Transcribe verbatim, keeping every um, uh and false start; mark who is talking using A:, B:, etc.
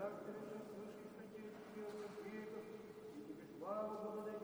A: как ты же слышишь таких веков, и тебе славу благодарю.